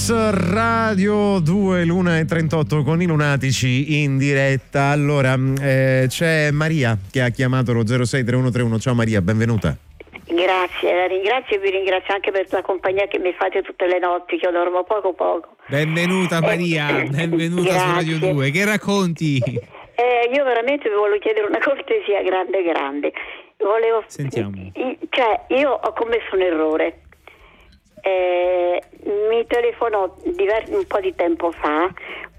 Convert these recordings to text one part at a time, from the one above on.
Radio 2, l'1:38 con i Lunatici in diretta. Allora, c'è Maria che ha chiamato lo 063131. Ciao Maria, benvenuta. Grazie, la ringrazio e vi ringrazio anche per la compagnia che mi fate tutte le notti, che io dormo poco. Benvenuta Maria, benvenuta su Radio 2. Che racconti? Io veramente vi volevo chiedere una cortesia grande. Sentiamo. Cioè, io ho commesso un errore. Mi telefonò un po' di tempo fa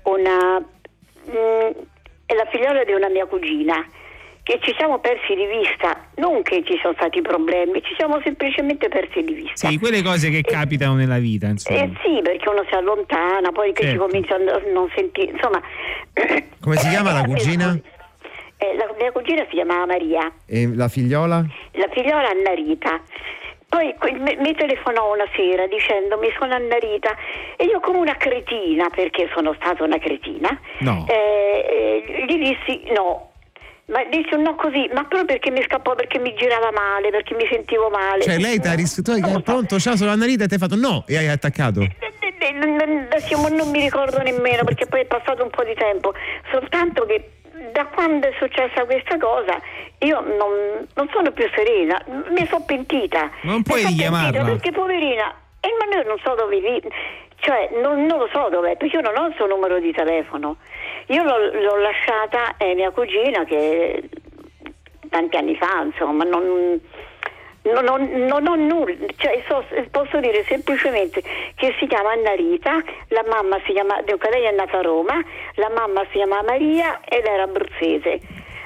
è la figliola di una mia cugina, che ci siamo persi di vista, non che ci sono stati problemi, ci siamo semplicemente persi di vista. Sì, quelle cose che capitano nella vita, insomma. Sì, perché uno si allontana, poi che certo. si comincia a non sentire, insomma. Come si chiama la cugina? La mia cugina si chiamava Maria. E la figliola? La figliola Anna Rita. Poi mi telefonò una sera dicendomi sono Anna Rita e io come una cretina, perché sono stata una cretina, no. Gli dissi no, ma dissi un no così, ma proprio perché mi scappò, perché mi girava male, perché mi sentivo male. Cioè lei ti ha risposto, pronto, ciao, sono Anna Rita, e ti hai fatto no e hai attaccato. Adesso non mi ricordo nemmeno, perché poi è passato un po' di tempo, soltanto che da quando è successa questa cosa io non sono più serena, mi sono pentita. Non puoi richiamarla, perché poverina, ma io non so dove vive, cioè non lo so dov'è, perché io non ho il suo numero di telefono. Io l'ho lasciata mia cugina, che tanti anni fa, insomma, non ho nulla, cioè posso dire semplicemente che si chiama Anna Rita, la mamma si chiama, lei è nata a Roma, la mamma si chiama Maria ed era abruzzese.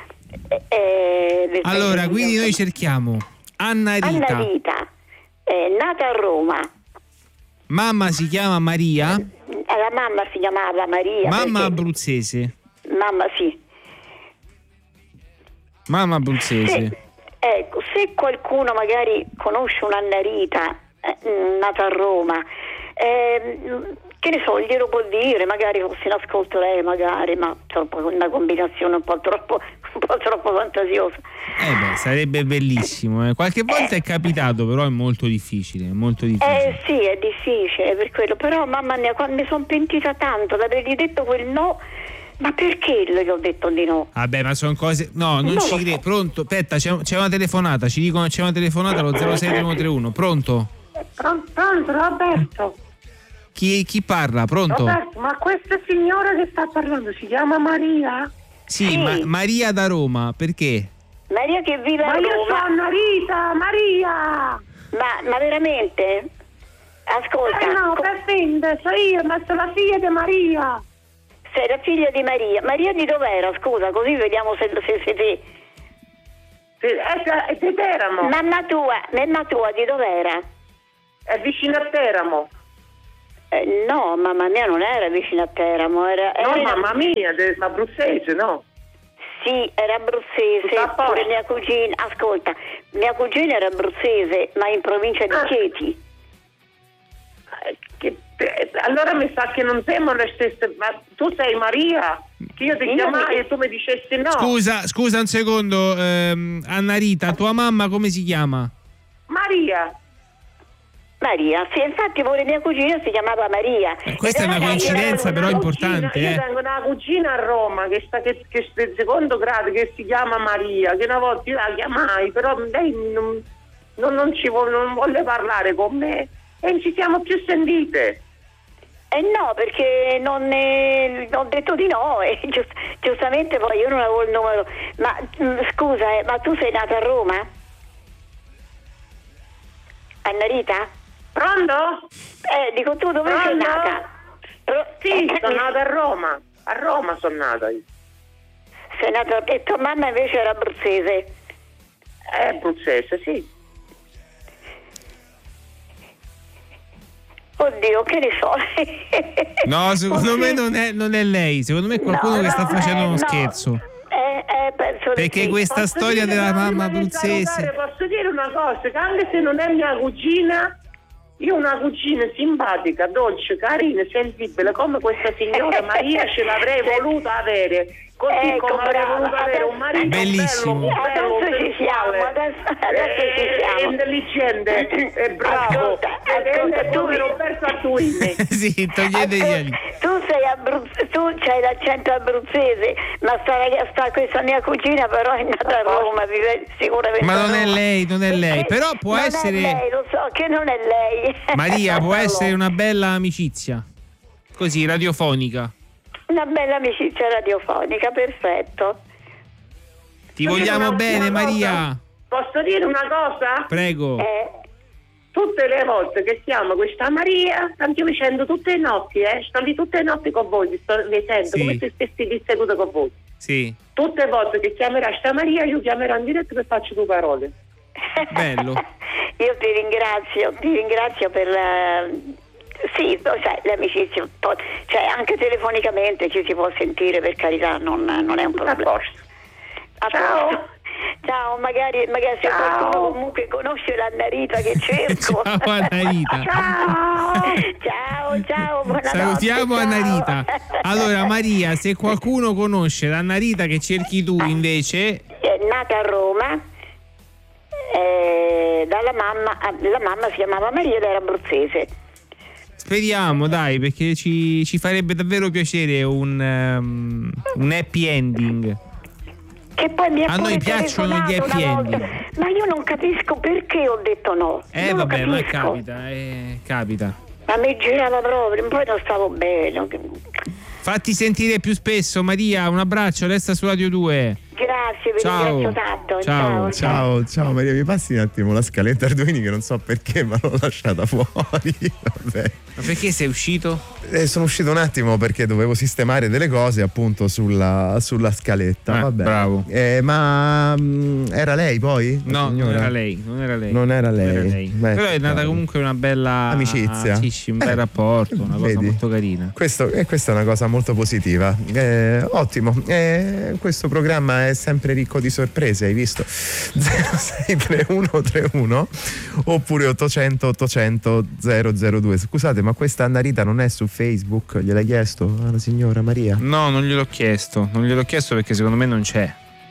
Allora, quindi noi cerchiamo Anna Rita. Anna Rita, nata a Roma. Mamma si chiama Maria. La mamma si chiamava Maria. Mamma abruzzese. Mamma sì. Mamma abruzzese. Ecco, se qualcuno magari conosce un'Anna Rita nata a Roma, che ne so, glielo può dire, magari fosse in ascolto lei, magari, ma c'è una combinazione un po' troppo fantasiosa. Sarebbe bellissimo. Qualche volta è capitato, però è molto difficile. Sì, è difficile per quello, però mamma mia, quando mi sono pentita tanto di avergli detto quel no. Ma perché gli ho detto di no? Vabbè, ma sono cose. No, non ci credo. Pronto? Aspetta, c'è una telefonata. Ci dicono c'è una telefonata allo 063131. Pronto? Pronto, Roberto. Chi parla? Pronto? Roberto, ma questa signora che sta parlando si chiama Maria? Sì. Maria da Roma, perché? Maria che vive a Roma. Ma io sono Rita, Maria! Ma veramente? Ascolta. No, per finde, sono io, ma sono la figlia di Maria. Sei la figlia di Maria. Maria di dov'era? Scusa, così vediamo se te. È di Teramo. Mamma tua di dov'era? È vicino a Teramo. No, mamma mia non era vicino a Teramo. Era mamma mia, ma abruzzese, no? Sì, era abruzzese. Pure mia cugina. Ascolta, mia cugina era abruzzese, ma in provincia di Chieti. Allora mi sa che non siamo le stesse. Ma tu sei Maria? Che io ti chiamai e tu mi dicessi no. Scusa un secondo, Anna Rita, tua mamma come si chiama? Maria, sì, infatti pure mia cugina si chiamava Maria. Questa è una coincidenza però importante. Io tengo una cugina a Roma che sta del secondo grado, che si chiama Maria, che una volta io la chiamai, però lei non volle parlare con me e ci siamo più sentite. No, perché non ho detto di no e giustamente poi io non avevo il numero. Ma scusa, ma tu sei nata a Roma? Anna Rita? Pronto? Dico, tu dove sei nata? Sì, sono nata a Roma. A Roma sono nata io. Sei nata, e tua mamma invece era abruzzese? Abruzzese, sì. Oddio, che ne so. No, secondo me non è lei, secondo me è qualcuno che sta facendo uno scherzo. Penso perché sì. Questa storia della mamma abruzzese. Posso dire una cosa, che anche se non è mia cugina, Io una cugina simpatica, dolce, carina, sensibile come questa signora Maria ce l'avrei voluta avere, così come avrei voluto avere un marito bellissimo. bello, Adesso intelligente e bravo. Ascolta, Tu mi ero perso a Twinny. Sì, togliete gli ali. Tu sei tu c'hai l'accento abruzzese, ma questa mia cugina però è nata a Roma, vive sicuramente. Ma a non è Roma. lei, non è lei, però può non essere. È lei, lo so che non è lei. Maria, può Però essere una bella amicizia. Così, radiofonica. una bella amicizia radiofonica, perfetto. Ti vogliamo Una bene, cosa. Maria. Posso dire una cosa? Prego. Tutte le volte che chiamo questa Maria, tanto io mi sento tutte le notti, sto lì tutte le notti con voi, vi sento Sì. come se stessi lì seduta con voi. Sì, Tutte le volte che chiamerà sta Maria, io chiamerò in diretto e faccio due parole. bello. Io ti ringrazio per la... Sì, cioè, l'amicizia, cioè anche telefonicamente ci si può sentire, per carità, non è un problema. A Ciao. posto. Ciao, magari se Ciao. qualcuno comunque conosce l'Annarita che cerco. Ciao Annarita. Ciao, buonanotte. Salutiamo ciao. Annarita. Allora Maria, se qualcuno conosce l'Annarita che cerchi tu invece, È nata a Roma, la mamma si chiamava Maria ed era abruzzese. speriamo dai, perché ci farebbe davvero piacere un happy ending. Che poi mi è A noi pure piacciono gli telefonato happy una volta. ending. Ma io non capisco perché ho detto no. Non lo Vabbè, ma capisco. capita. Ma mi girava proprio, poi non stavo bene. Fatti sentire più spesso, Maria. Un abbraccio, resta su Radio 2. Grazie, vi Ciao. ringrazio tanto. Ciao. Ciao Maria, mi passi un attimo la scaletta Arduini che non so perché ma l'ho lasciata fuori. Vabbè. Ma perché sei uscito? Sono uscito un attimo perché dovevo sistemare delle cose appunto sulla scaletta. Vabbè. Bravo. Ma era lei poi? La No, non signora? era lei. Non era lei. Beh, Però è nata peccato. comunque una bella Amicizia. Sì, un bel rapporto, una cosa Vedi? molto carina. Questa è una cosa molto positiva. Ottimo. Questo programma è sempre ricco di sorprese, hai visto? 063131 oppure 800 800 002. Scusate, ma questa Annarita non è su Facebook? Gliel'hai chiesto alla signora Maria? No, non gliel'ho chiesto perché secondo me non c'è.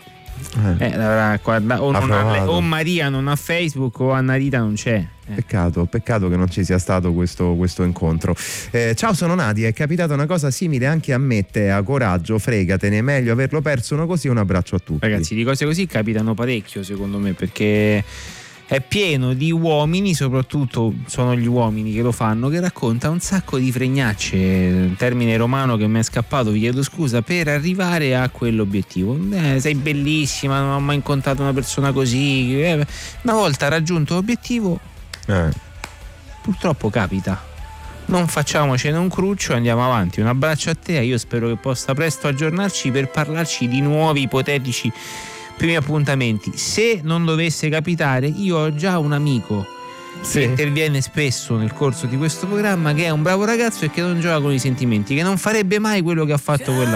O Maria non ha Facebook o Annarita non c'è. Peccato che non ci sia stato questo incontro. Ciao, sono Nadia, è capitata una cosa simile anche a me. Tea, coraggio, fregatene, meglio averlo perso uno così. Un abbraccio a tutti. Ragazzi, di cose così capitano parecchio secondo me, perché è pieno di uomini, soprattutto sono gli uomini che lo fanno, che racconta un sacco di fregnacce, un termine romano che mi è scappato, vi chiedo scusa, per arrivare a quell'obiettivo. Sei bellissima, non ho mai incontrato una persona così. Una volta raggiunto l'obiettivo, purtroppo capita. Non facciamocene un cruccio, andiamo avanti. Un abbraccio a te, io spero che possa presto aggiornarci per parlarci di nuovi ipotetici primi appuntamenti. Se non dovesse capitare, io ho già un amico che interviene spesso nel corso di questo programma, che è un bravo ragazzo e che non gioca con i sentimenti, che non farebbe mai quello che ha fatto quella